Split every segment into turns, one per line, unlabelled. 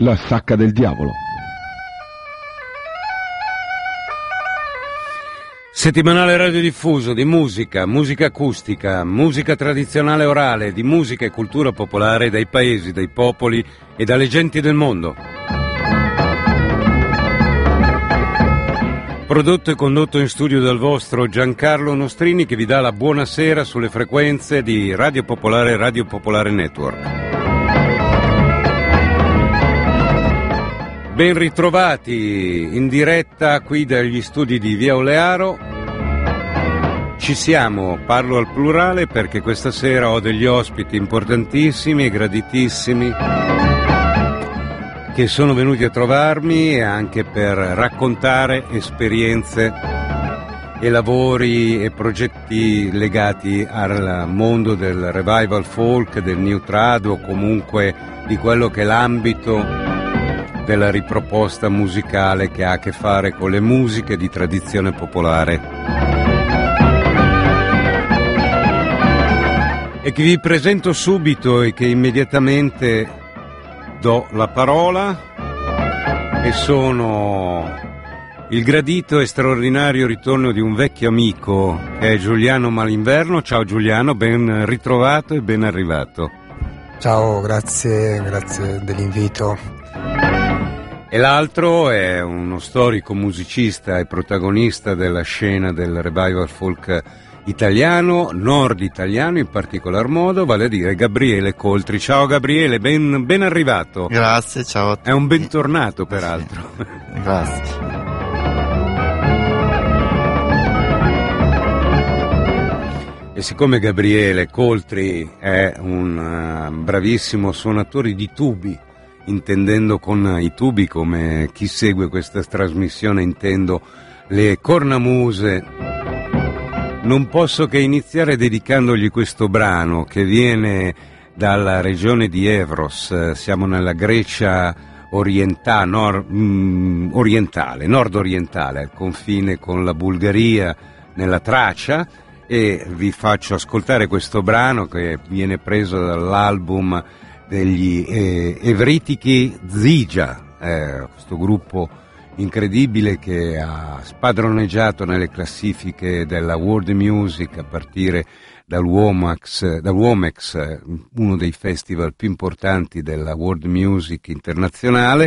La sacca del diavolo.
Settimanale radiodiffuso di musica, musica acustica, musica tradizionale orale, di musica e cultura popolare dai paesi, dai popoli e dalle genti del mondo. Prodotto e condotto in studio dal vostro Giancarlo Nostrini, che vi dà la buonasera sulle frequenze di Radio Popolare e Radio Popolare Network. Ben ritrovati in diretta qui dagli studi di Via Olearo. Ci siamo, parlo al plurale perché questa sera ho degli ospiti importantissimi e graditissimi che sono venuti a trovarmi anche per raccontare esperienze e lavori e progetti legati al mondo del revival folk, del new trad o comunque di quello che è l'ambito della riproposta musicale che ha a che fare con le musiche di tradizione popolare. E che vi presento subito e che immediatamente do la parola, e sono il gradito e straordinario ritorno di un vecchio amico che è Giuliano Malinverno. Ciao Giuliano, ben ritrovato e ben arrivato.
Ciao, grazie dell'invito.
E l'altro è uno storico musicista e protagonista della scena del revival folk italiano, nord italiano in particolar modo, vale a dire Gabriele Coltri. Ciao Gabriele, ben arrivato.
Grazie, ciao a tutti.
È un bentornato peraltro.
Grazie.
E siccome Gabriele Coltri è un bravissimo suonatore di tubi, intendendo con i tubi, come chi segue questa trasmissione intendo le cornamuse, non posso che iniziare dedicandogli questo brano che viene dalla regione di Evros. Siamo nella Grecia nord-orientale, al confine con la Bulgaria, nella Tracia, e vi faccio ascoltare questo brano che viene preso dall'album degli Evritichi Zigia, questo gruppo incredibile che ha spadroneggiato nelle classifiche della world music a partire dal Womex, uno dei festival più importanti della world music internazionale,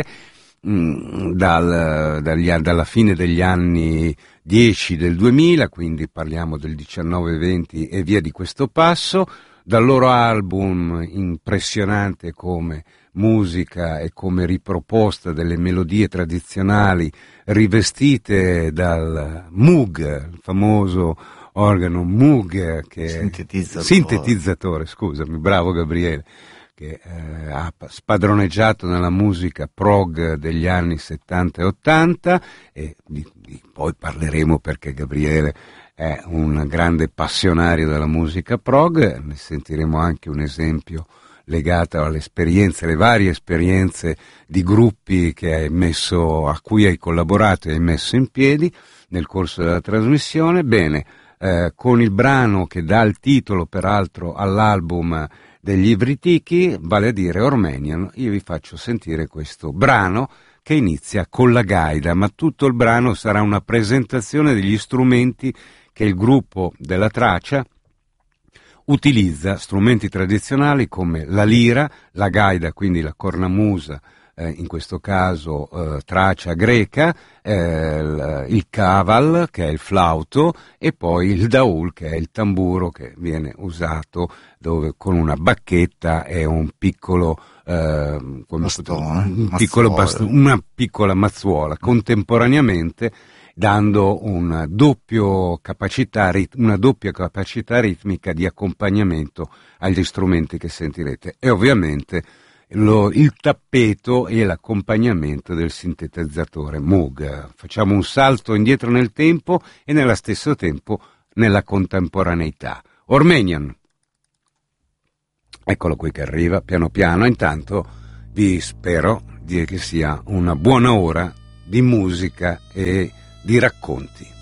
dalla fine degli anni 10 del 2000, quindi parliamo del 19-20 e via di questo passo. Dal loro album impressionante come musica e come riproposta delle melodie tradizionali rivestite dal Moog, il famoso organo Moog, che sintetizzatore, scusami, bravo Gabriele, che ha spadroneggiato nella musica prog degli anni 70 e 80, e poi parleremo perché Gabriele è un grande passionario della musica prog. Ne sentiremo anche un esempio legato alle esperienze, alle varie esperienze di gruppi a cui hai collaborato e hai messo in piedi nel corso della trasmissione. Bene, con il brano che dà il titolo peraltro all'album degli Evritichi, vale a dire Ormenian, io vi faccio sentire questo brano che inizia con la gaida, ma tutto il brano sarà una presentazione degli strumenti che il gruppo della Tracia utilizza, strumenti tradizionali come la lira, la gaida, quindi la cornamusa, in questo caso Tracia greca, il kaval, che è il flauto, e poi il daul, che è il tamburo che viene usato con una bacchetta e un piccolo una piccola mazzuola, contemporaneamente dando una doppia capacità ritmica di accompagnamento agli strumenti che sentirete, e ovviamente il tappeto e l'accompagnamento del sintetizzatore Moog. Facciamo un salto indietro nel tempo e nello stesso tempo nella contemporaneità. Ormenian, eccolo qui che arriva piano piano. Intanto vi spero che sia una buona ora di musica e di racconti.